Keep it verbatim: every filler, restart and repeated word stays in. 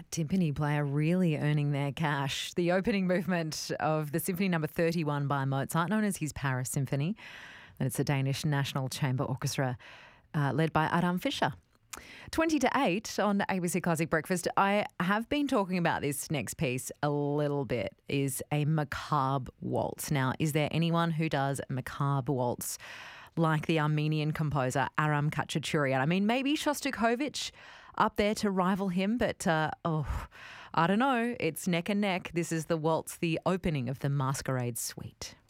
Timpani player really earning their cash. The opening movement of the Symphony Number thirty-one by Mozart, known as his Paris Symphony, and it's the Danish National Chamber Orchestra uh, led by Adam Fischer. twenty to eight on A B C Classic Breakfast. I have been talking about this next piece a little bit, is a macabre waltz. Now, is there anyone who does a macabre waltz like the Armenian composer Aram Khachaturian? I mean, maybe Shostakovich up there to rival him, but uh, oh, I don't know. It's neck and neck. This is the waltz, the opening of the Masquerade Suite.